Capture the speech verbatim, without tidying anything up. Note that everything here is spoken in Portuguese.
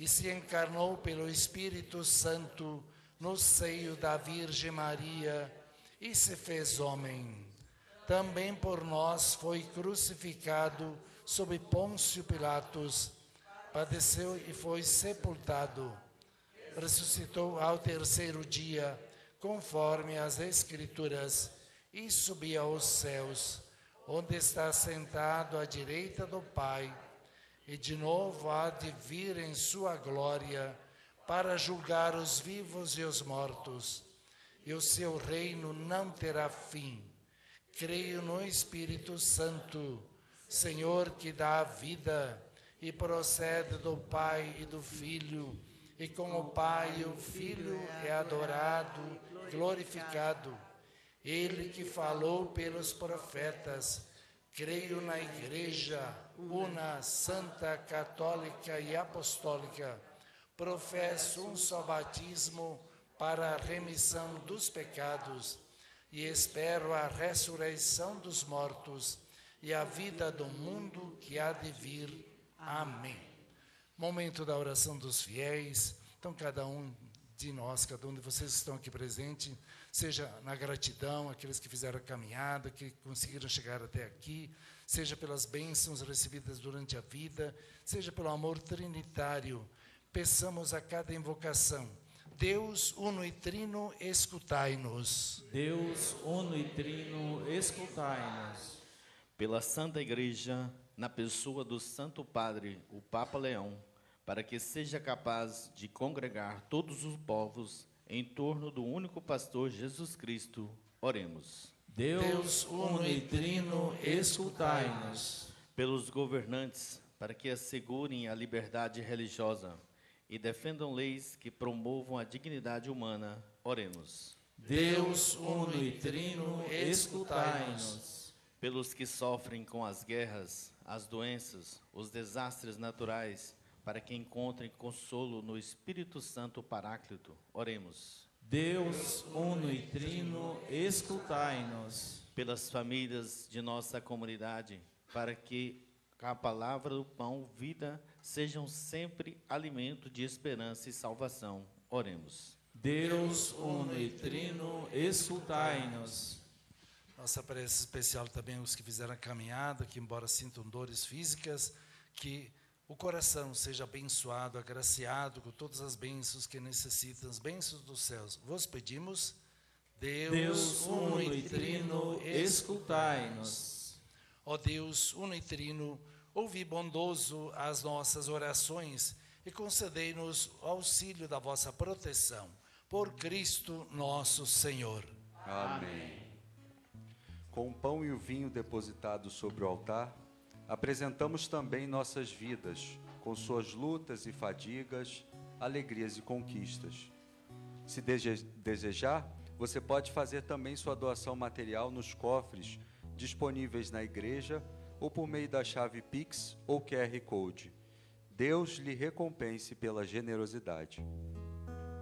e se encarnou pelo Espírito Santo no seio da Virgem Maria e se fez homem. Também por nós foi crucificado sob Pôncio Pilatos, padeceu e foi sepultado. Ressuscitou ao terceiro dia, conforme as Escrituras, e subiu aos céus, onde está sentado à direita do Pai, e de novo há de vir em sua glória, para julgar os vivos e os mortos, e o seu reino não terá fim. Creio no Espírito Santo, Senhor, que dá a vida, e procede do Pai e do Filho, e com o Pai e o Filho é adorado, glorificado. Ele que falou pelos profetas. Creio na Igreja, una, santa, católica e apostólica. Professo um só batismo para a remissão dos pecados e espero a ressurreição dos mortos e a vida do mundo que há de vir. Amém. Momento da oração dos fiéis. Então, cada um de nós, cada um de vocês que estão aqui presente, seja na gratidão, aqueles que fizeram a caminhada, que conseguiram chegar até aqui, seja pelas bênçãos recebidas durante a vida, seja pelo amor trinitário, peçamos a cada invocação. Deus uno e trino, escutai-nos. Deus uno e trino, escutai-nos. Pela Santa Igreja, na pessoa do Santo Padre, o Papa Leão, para que seja capaz de congregar todos os povos em torno do único pastor Jesus Cristo, oremos. Deus, Deus uno e trino, escutai-nos. Pelos governantes, para que assegurem a liberdade religiosa e defendam leis que promovam a dignidade humana, oremos. Deus uno e trino, escutai-nos. Pelos que sofrem com as guerras, as doenças, os desastres naturais, para que encontrem consolo no Espírito Santo Paráclito, oremos. Deus uno e trino, escutai-nos. Pelas famílias de nossa comunidade, para que a palavra do pão, vida, sejam sempre alimento de esperança e salvação, oremos. Deus uno e trino, escutai-nos. Nossa prece especial também os que fizeram a caminhada, que embora sintam dores físicas, que o coração seja abençoado, agraciado com todas as bênçãos que necessitam, as bênçãos dos céus. Vos pedimos, Deus, Deus uno e trino, escutai-nos. Ó Deus uno e trino, ouvi bondoso as nossas orações e concedei-nos o auxílio da vossa proteção. Por Cristo nosso Senhor. Amém. Com o pão e o vinho depositados sobre o altar, apresentamos também nossas vidas, com suas lutas e fadigas, alegrias e conquistas. Se desejar, você pode fazer também sua doação material nos cofres disponíveis na igreja ou por meio da chave Pix ou Q R Code. Deus lhe recompense pela generosidade.